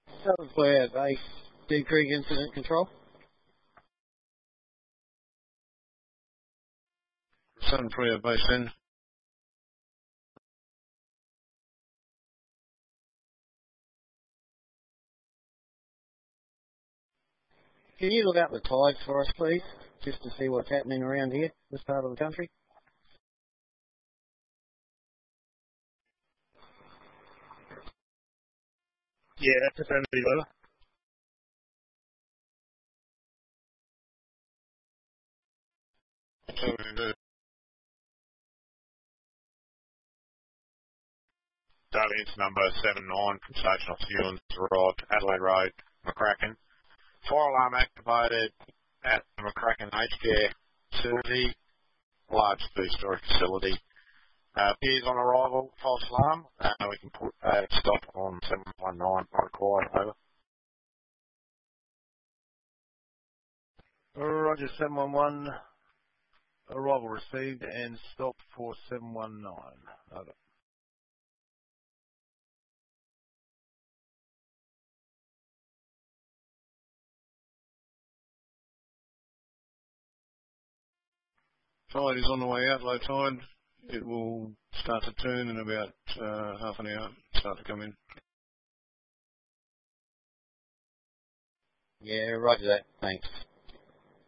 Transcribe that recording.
That was where they do Krieg Incident Control. 7-3 at base end. Can you look up the tides for us, please, just to see what's happening around here, this part of the country? Yeah, that's affirmative, over. Aliens number 79 from Station of Newlands arrived, Adelaide Road, McCracken. Fire alarm activated at the McCracken aged care facility, large two-storey facility. Appears on arrival, false alarm. We can put a stop on 719 required, over. Roger, 711. Arrival received and stop for 719. Over. Tide is on the way out, low tide. It will start to turn in about half an hour, start to come in. Yeah, roger that. Thanks.